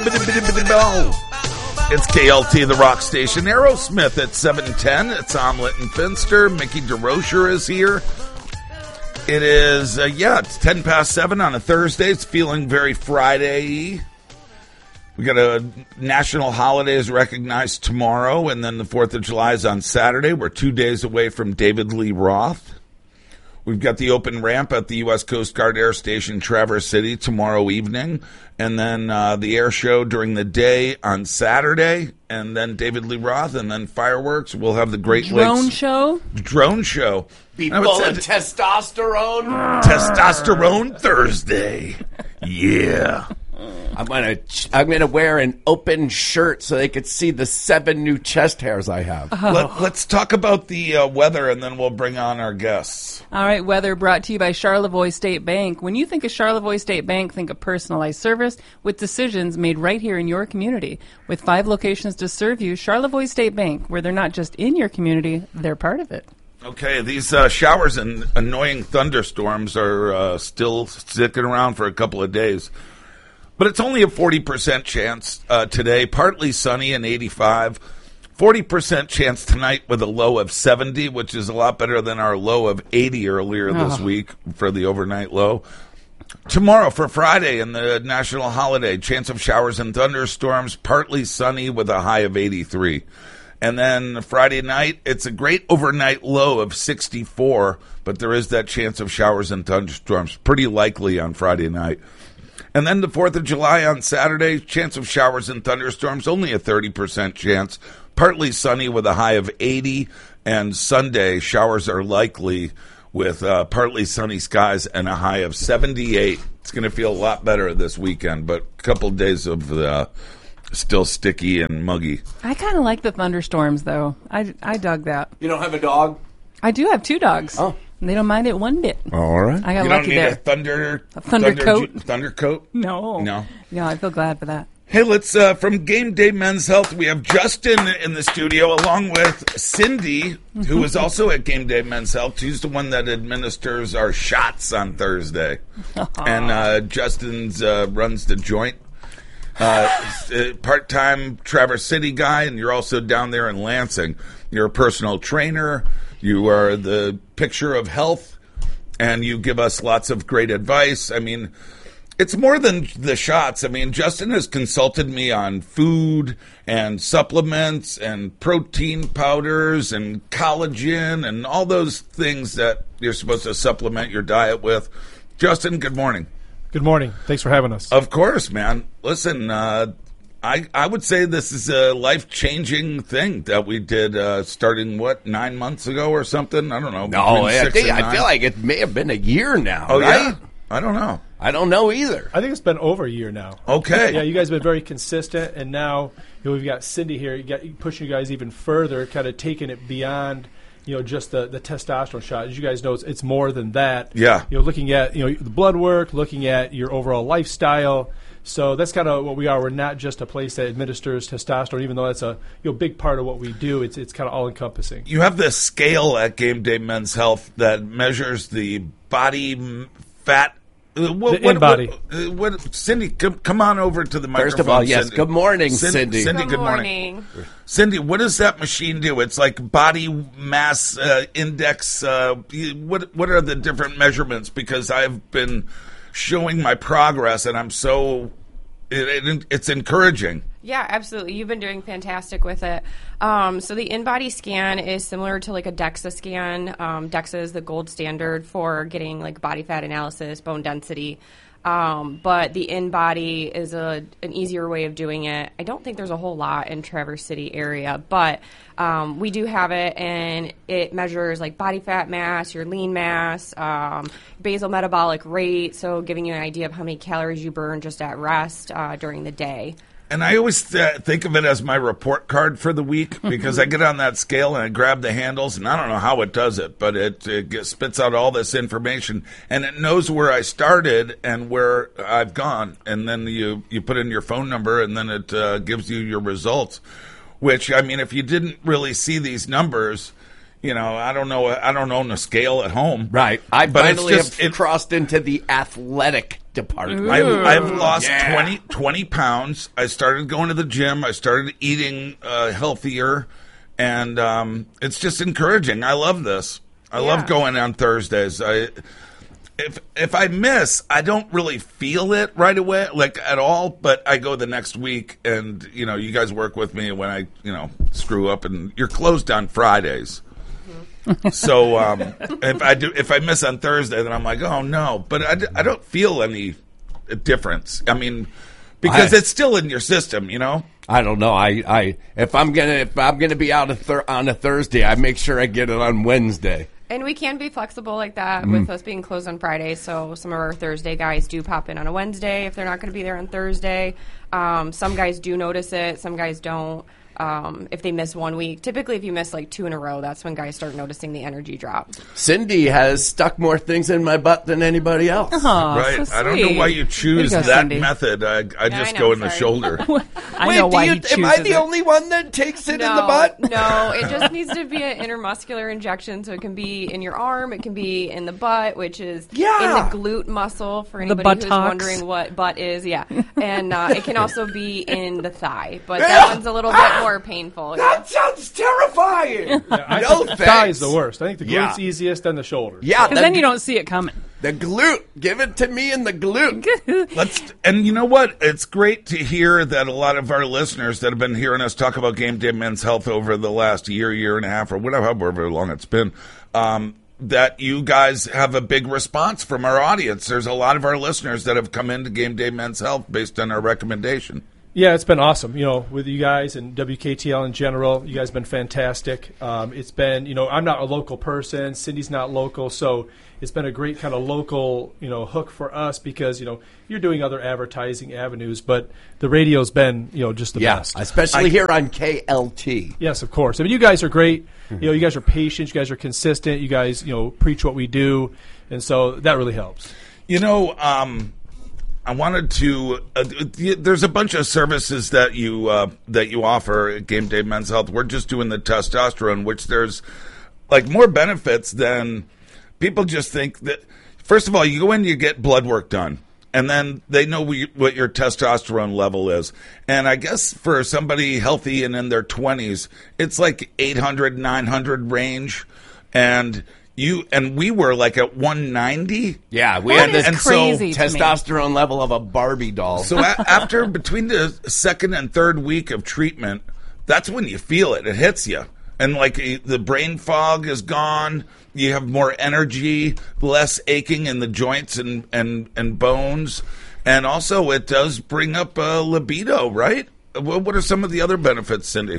It's KLT, the rock station. Aerosmith at 7:10. It's Omelet and Finster. Mickey DeRocher is here. It is, it's 10 past 7 on a Thursday. It's feeling very Friday-y. We got a national holiday is recognized tomorrow, and then the 4th of July is on Saturday. We're 2 days away from David Lee Roth. We've got the open ramp at the U.S. Coast Guard Air Station, Traverse City, tomorrow evening. And then the air show during the day on Saturday. And then David Lee Roth. And then fireworks. We'll have the Great Drone Lakes. show? Drone show. Be full of testosterone. Testosterone Thursday. Yeah. I'm gonna wear an open shirt so they could see the 7 new chest hairs I have. Let's talk about the weather, and then we'll bring on our guests. All right, weather brought to you by Charlevoix State Bank. When you think of Charlevoix State Bank, think of personalized service with decisions made right here in your community. With 5 locations to serve you, Charlevoix State Bank, where they're not just in your community, they're part of it. Okay, these showers and annoying thunderstorms are still sticking around for a couple of days. But it's only a 40% chance today, partly sunny and 85. 40% chance tonight with a low of 70, which is a lot better than our low of 80 earlier this week for the overnight low. Tomorrow for Friday and the national holiday, chance of showers and thunderstorms, partly sunny with a high of 83. And then Friday night, it's a great overnight low of 64, but there is that chance of showers and thunderstorms, pretty likely on Friday night. And then the 4th of July on Saturday, chance of showers and thunderstorms, only a 30% chance, partly sunny with a high of 80. And Sunday, showers are likely with partly sunny skies and a high of 78. It's going to feel a lot better this weekend, but a couple of days of still sticky and muggy. I kind of like the thunderstorms, though. I dug that. You don't have a dog? I do have 2 dogs. Oh. They don't mind it one bit. All right. I got you lucky don't need there. a thunder coat? Thunder coat? No. No. Yeah, I feel glad for that. Hey, let's, from Game Day Men's Health, we have Justin in the studio along with Cindy, who is also at Game Day Men's Health. She's the one that administers our shots on Thursday. And Justin's runs the joint. Part-time Traverse City guy, and you're also down there in Lansing. You're a personal trainer. You are the picture of health, and you give us lots of great advice. I mean, it's more than the shots. I mean, Justin has consulted me on food and supplements and protein powders and collagen and all those things that you're supposed to supplement your diet with. Justin, good morning. Good morning. Thanks for having us. Of course, man. Listen, I would say this is a life-changing thing that we did starting, 9 months ago or something? I don't know. No, I feel like it may have been a year now, Oh, right? yeah? I don't know. I don't know either. I think it's been over a year now. Okay. Yeah, you guys have been very consistent, and now we've got Cindy here pushing you guys even further, kind of taking it beyond just the testosterone shot. As you guys know, it's more than that. Yeah. Looking at the blood work, looking at your overall lifestyle. So that's kind of what we are. We're not just a place that administers testosterone, even though that's a big part of what we do. It's kind of all encompassing. You have this scale at Game Day Men's Health that measures the body fat. In-body. Cindy, come on over to the microphone. First of all, yes. Cindy. Good morning, Cindy. Cindy, good morning. Cindy, what does that machine do? It's like body mass index. What are the different measurements? Because I've been showing my progress, and I'm it's encouraging. Yeah, absolutely. You've been doing fantastic with it. So the in-body scan is similar to like a DEXA scan. DEXA is the gold standard for getting like body fat analysis, bone density. But the in-body is an easier way of doing it. I don't think there's a whole lot in Traverse City area, but we do have it, and it measures like body fat mass, your lean mass, basal metabolic rate, so giving you an idea of how many calories you burn just at rest during the day. And I always think of it as my report card for the week because I get on that scale and I grab the handles, and I don't know how it does it, but it spits out all this information, and it knows where I started and where I've gone. And then you put in your phone number, and then it gives you your results, which, I mean, if you didn't really see these numbers, I don't know. I don't own a scale at home. Right. I but finally have crossed into the athletic department. I've lost Yeah. 20 pounds. I started going to the gym. I started eating healthier, and it's just encouraging. I love this. I love going on Thursdays. If I miss, I don't really feel it right away, like at all. But I go the next week, and you guys work with me when I screw up, and you're closed on Fridays. So if I miss on Thursday, then I'm like, oh no. But I don't feel any difference. I mean, because it's still in your system, I don't know. If I'm gonna be out on a Thursday, I make sure I get it on Wednesday. And we can be flexible like that with us being closed on Friday. So some of our Thursday guys do pop in on a Wednesday if they're not going to be there on Thursday. Some guys do notice it. Some guys don't. If they miss 1 week, typically if you miss like 2 in a row, that's when guys start noticing the energy drop. Cindy has stuck more things in my butt than anybody else. Aw, right. so I don't know sweet. why you choose There you go, that Cindy. method. I just I know, go in the sorry. shoulder. I know why he chooses am I the it. only one that takes it in the butt? No, it just needs to be an intermuscular injection. So it can be in your arm, it can be in the butt, which is in the glute muscle for anybody who's buttocks. wondering what butt is. Yeah, and it can also be in the thigh, but that one's a little bit more painful. That sounds terrifying. I No think the thanks. thigh is the worst. I think the Yeah. glute's easiest, then the shoulder. Yeah, Because then you don't see it coming. the glute. Give it to me in the glute. And you know what? It's great to hear that a lot of our listeners that have been hearing us talk about Game Day Men's Health over the last year and a half, or however long it's been, that you guys have a big response from our audience. There's a lot of our listeners that have come into Game Day Men's Health based on our recommendation. Yeah, it's been awesome, with you guys and WKTL in general. You guys have been fantastic. It's been, I'm not a local person. Cindy's not local, so it's been a great kind of local, hook for us because, you're doing other advertising avenues, but the radio's been, just the best. especially here on KLT. Yes, of course. I mean, you guys are great. You guys are patient. You guys are consistent. You guys, preach what we do, and so that really helps. I wanted to. There's a bunch of services that you offer at Game Day Men's Health. We're just doing the testosterone, which there's like more benefits than people just think. That first of all, you go in, you get blood work done, and then they know what your testosterone level is. And I guess for somebody healthy and in their 20s, it's like 800, 900 range, and we were like at 190. Yeah, we That had is this crazy to me. testosterone level of a Barbie doll. So after between the second and third week of treatment, that's when you feel it. It hits you. And like the brain fog is gone. You have more energy, less aching in the joints and bones. And also it does bring up libido, right? What are some of the other benefits, Cindy?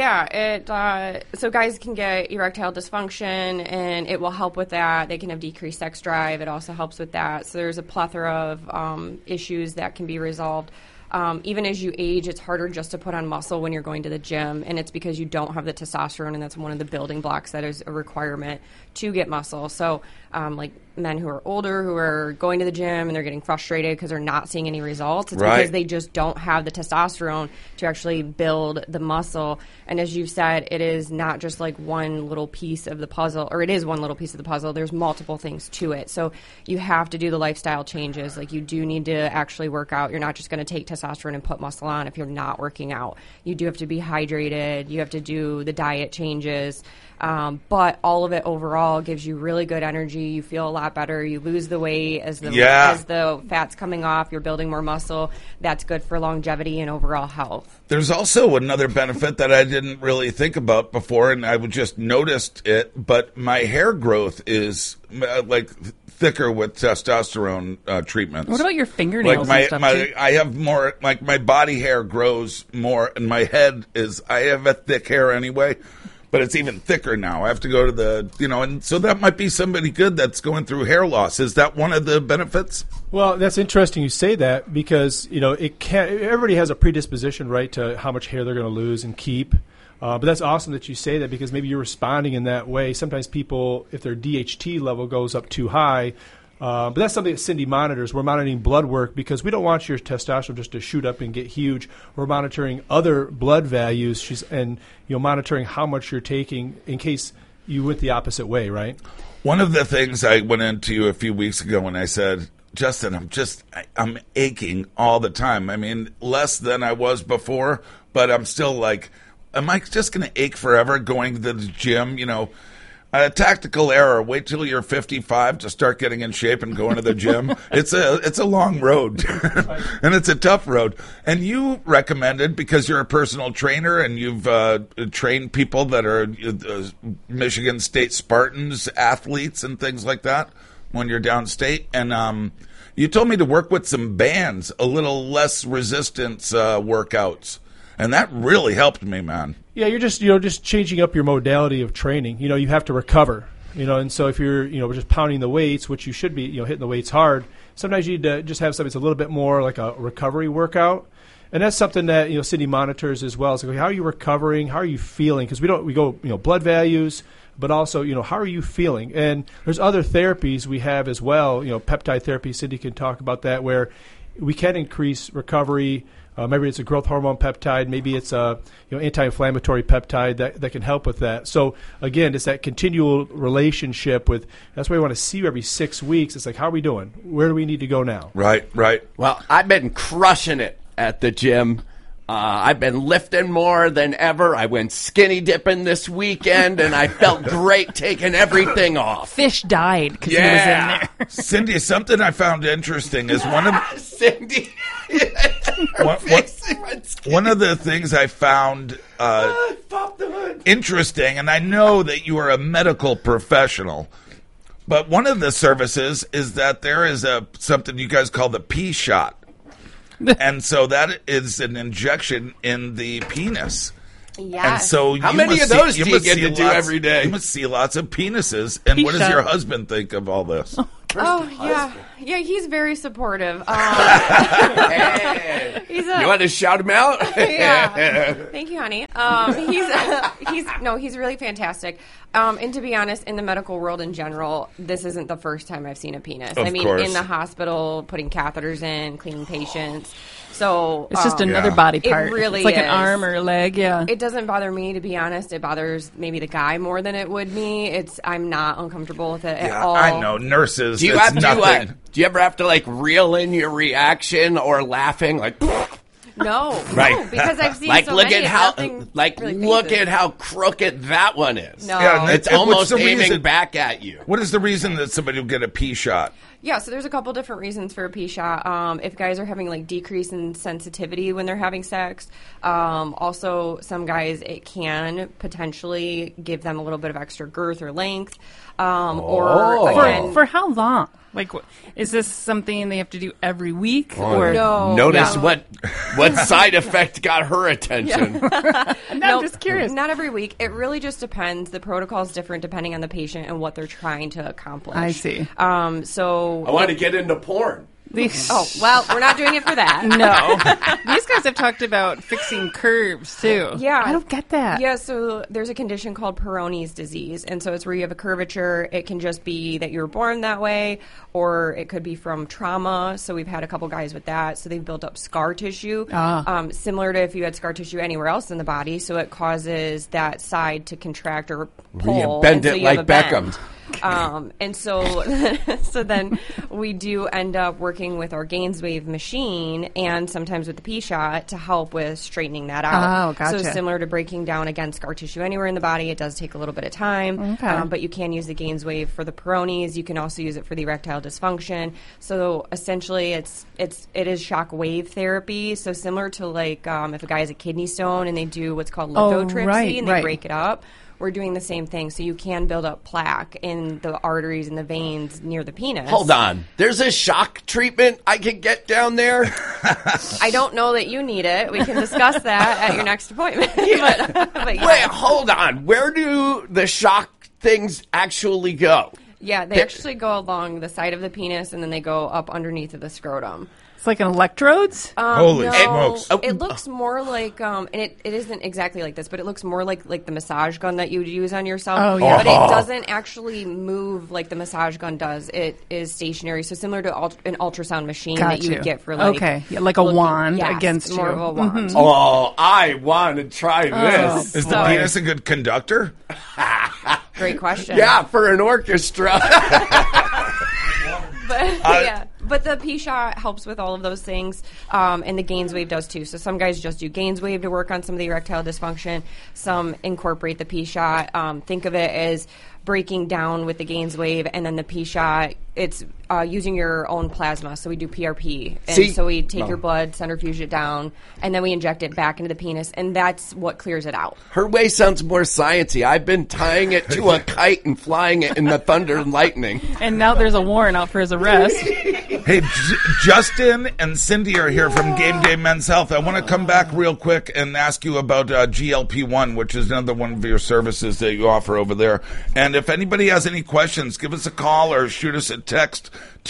Yeah, so guys can get erectile dysfunction, and it will help with that. They can have decreased sex drive. It also helps with that. So there's a plethora of issues that can be resolved. Even as you age, it's harder just to put on muscle when you're going to the gym, and it's because you don't have the testosterone, and that's one of the building blocks that is a requirement to get muscle. So like men who are older, who are going to the gym, and they're getting frustrated because they're not seeing any results, it's because they just don't have the testosterone to actually build the muscle. And as you've said, it is not just like one little piece of the puzzle, or it is one little piece of the puzzle. There's multiple things to it. So you have to do the lifestyle changes. Like you do need to actually work out. You're not just going to take testosterone and put muscle on if you're not working out. You do have to be hydrated. You have to do the diet changes. But all of it overall gives you really good energy. You feel a lot better. You lose the weight as the fat's coming off. You're building more muscle. That's good for longevity and overall health. There's also another benefit that I didn't really think about before, and I just noticed it, but my hair growth is like thicker with testosterone treatments. What about your fingernails and stuff, too? I have more, like my body hair grows more, and my head I have a thick hair anyway, but it's even thicker now. I have to go to and so that might be somebody good that's going through hair loss. Is that one of the benefits? Well, that's interesting you say that because, everybody has a predisposition, right, to how much hair they're going to lose and keep. But that's awesome that you say that because maybe you're responding in that way. Sometimes people, if their DHT level goes up too high, but that's something that Cindy monitors. We're monitoring blood work because we don't want your testosterone just to shoot up and get huge. We're monitoring other blood values and monitoring how much you're taking in case you went the opposite way, right? One of the things I went into a few weeks ago when I said, Justin, I'm aching all the time. I mean, less than I was before, but I'm still like, am I just going to ache forever going to the gym? You know, a tactical error. Wait till you're 55 to start getting in shape and going to the gym. It's a long road, and it's a tough road. And you recommended, because you're a personal trainer and you've trained people that are Michigan State Spartans, athletes, and things like that when you're downstate. And you told me to work with some bands, a little less resistance workouts. And that really helped me, man. Yeah, you're just changing up your modality of training. You know, you have to recover. You know, and so if you're just pounding the weights, which you should be, hitting the weights hard, sometimes you need to just have something that's a little bit more like a recovery workout. And that's something that Cindy monitors as well. It's like, how are you recovering? How are you feeling? Because we go blood values, but also how are you feeling? And there's other therapies we have as well. Peptide therapy. Cindy can talk about that, where we can increase recovery. Maybe it's a growth hormone peptide. Maybe it's a anti-inflammatory peptide that can help with that. So again, it's that continual relationship with. That's why we want to see you every 6 weeks. It's like, how are we doing? Where do we need to go now? Right. Well, I've been crushing it at the gym. I've been lifting more than ever. I went skinny dipping this weekend, and I felt great taking everything off. Fish died because he was in there. Cindy, something I found interesting is one of Cindy. one of the things I found Pop the hood. interesting, and I know that you are a medical professional, but one of the services is that there is something you guys call the P shot. And so that is an injection in the penis. Yes. And so How many of those do you get to do every day? You must see lots of penises. And what does your husband think of all this? Yeah, he's very supportive. Hey. You want to shout him out? Yeah. Thank you, honey. He's really fantastic. And to be honest, in the medical world in general, this isn't the first time I've seen a penis. Of course. In the hospital, putting catheters in, cleaning patients. So It's just another body part. It really it's like is. an arm or a leg, yeah. It doesn't bother me, to be honest. It bothers maybe the guy more than it would me. I'm not uncomfortable with it at all. I know. Nurses, Do you it's have nothing. do you ever have to reel in your reaction or laughing No, right? no, because I've seen look so many. at how nothing really look phases. at how crooked that one is. No. Yeah, It's what's almost the aiming reason- back at you. What is the reason that somebody will get a P shot? Yeah, so there's a couple different reasons for a P shot. If guys are having decrease in sensitivity when they're having sex, also some guys it can potentially give them a little bit of extra girth or length, or again, For how long? Is this something they have to do every week? Or no, Notice no. what side effect got her attention. I'm just curious. Not every week. It really just depends. The protocol is different depending on the patient and what they're trying to accomplish. I see. So I want to get into porn. Oh, well, we're not doing it for that. No. These guys have talked about fixing curves, too. Yeah. I don't get that. Yeah, so there's a condition called Peyronie's disease. And so it's where you have a curvature. It can just be that you were born that way, or it could be from trauma. So we've had a couple guys with that. So they've built up scar tissue, similar to if you had scar tissue anywhere else in the body. So it causes that side to contract or pull. You bend and so it you have like a bend. Beckham. And so then we do end up working with our Gainswave machine and sometimes with the P-Shot to help with straightening that out. Oh, gotcha. So similar to breaking down, again, scar tissue anywhere in the body, it does take a little bit of time. Okay. But you can use the Gainswave for the Peyronie's. You can also use it for the erectile dysfunction. So essentially it is shock wave therapy. So similar to if a guy has a kidney stone and they do what's called lithotripsy and they break it up. We're doing the same thing, so you can build up plaque in the arteries and the veins near the penis. Hold on. There's a shock treatment I can get down there? I don't know that you need it. We can discuss that at your next appointment. but yeah. Wait, hold on. Where do the shock things actually go? Yeah, they actually go along the side of the penis, and then they go up underneath of the scrotum. It's like an electrodes? Holy No, smokes. It looks more like, and it isn't exactly like this, but it looks more like the massage gun that you would use on yourself. Oh, yeah. But it doesn't actually move like the massage gun does. It is stationary, so similar to an ultrasound machine that you would get for Okay, yeah, like a wand yes, against more you. of a wand. Oh, I want to try this. Is the penis a good conductor? Great question. Yeah, for an orchestra. But, yeah. But the P-Shot helps with all of those things, and the Gainswave does too. So some guys just do Gainswave to work on some of the erectile dysfunction. Some incorporate the P-Shot. Think of it as breaking down with the Gainswave, and then the P-Shot, it's using your own plasma. So we do PRP. And so we take your blood, centrifuge it down, and then we inject it back into the penis, and that's what clears it out. Her way sounds more sciencey. I've been tying it to a kite and flying it in the thunder and lightning. And now there's a warrant out for his arrest. Hey, Justin and Cindy are here from Game Day Men's Health. I want to come back real quick and ask you about GLP-1, which is another one of your services that you offer over there. And if anybody has any questions, give us a call or shoot us a text,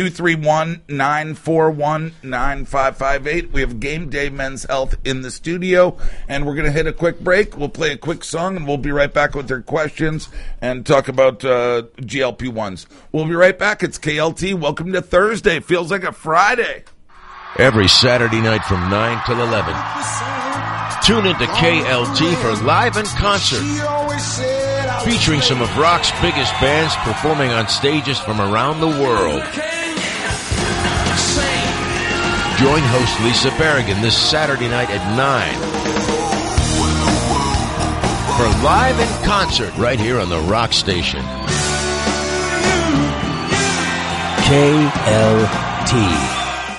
231-941-9558. We have Game Day Men's Health in the studio, and we're going to hit a quick break. We'll play a quick song, and we'll be right back with their questions and talk about GLP-1s. We'll be right back. It's KLT. Welcome to Thursday. Feels like a Friday. Every Saturday night from 9 till 11. Tune into KLT for Live in Concert, featuring some of rock's biggest bands performing on stages from around the world. Join host Lisa Berrigan this Saturday night at 9 for Live in Concert right here on the Rock Station. KLT.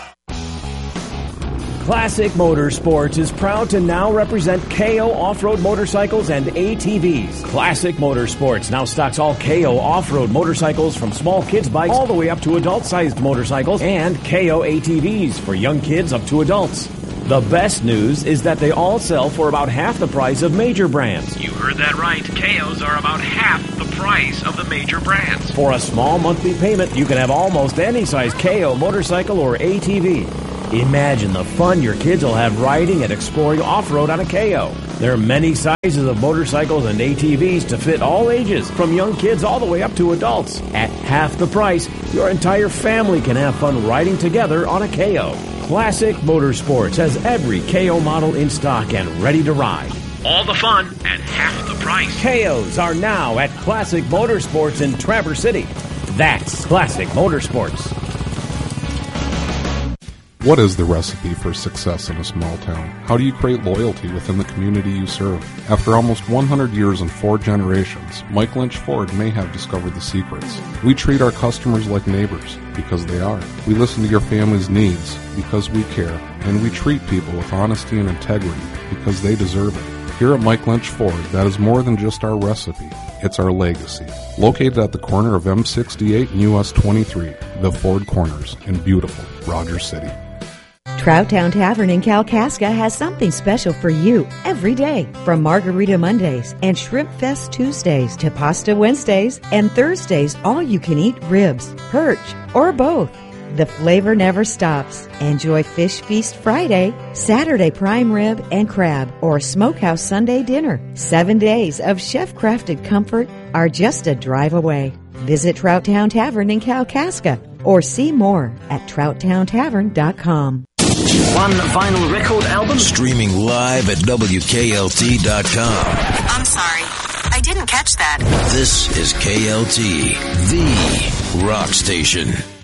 Classic Motorsports is proud to now represent KO Off-Road Motorcycles and ATVs. Classic Motorsports now stocks all KO Off-Road motorcycles from small kids bikes all the way up to adult-sized motorcycles and KO ATVs for young kids up to adults. The best news is that they all sell for about half the price of major brands. You heard that right. KOs are about half the price of the major brands. For a small monthly payment, you can have almost any size KO motorcycle or ATV. Imagine the fun your kids will have riding and exploring off-road on a KO. There are many sizes of motorcycles and ATVs to fit all ages, from young kids all the way up to adults. At half the price, your entire family can have fun riding together on a KO. Classic Motorsports has every KO model in stock and ready to ride. All the fun at half the price. KOs are now at Classic Motorsports in Traverse City. That's Classic Motorsports. What is the recipe for success in a small town? How do you create loyalty within the community you serve? After almost 100 years and 4 generations, Mike Lynch Ford may have discovered the secrets. We treat our customers like neighbors, because they are. We listen to your family's needs, because we care. And we treat people with honesty and integrity, because they deserve it. Here at Mike Lynch Ford, that is more than just our recipe. It's our legacy. Located at the corner of M68 and US 23, the Ford Corners in beautiful Rogers City. Trouttown Tavern in Kalkaska has something special for you every day. From Margarita Mondays and Shrimp Fest Tuesdays to Pasta Wednesdays and Thursdays, all you can eat ribs, perch, or both. The flavor never stops. Enjoy Fish Feast Friday, Saturday prime rib and crab, or Smokehouse Sunday dinner. 7 days of chef-crafted comfort are just a drive away. Visit Trouttown Tavern in Kalkaska or see more at TrouttownTavern.com. One vinyl record album? Streaming live at WKLT.com. I'm sorry, I didn't catch that. This is KLT, the rock station.